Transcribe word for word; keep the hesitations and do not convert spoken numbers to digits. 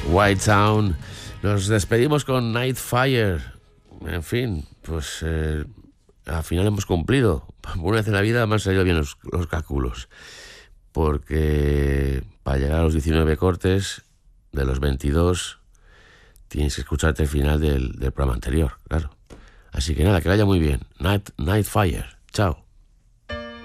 White Town. Nos despedimos con Nightfire. En fin, pues eh, al final hemos cumplido. Una vez en la vida me han salido bien los, los cálculos. Porque para llegar a los diecinueve cortes de los veintidós tienes que escucharte el final del, del programa anterior, claro. Así que nada, que vaya muy bien. Night, Nightfire. Chao.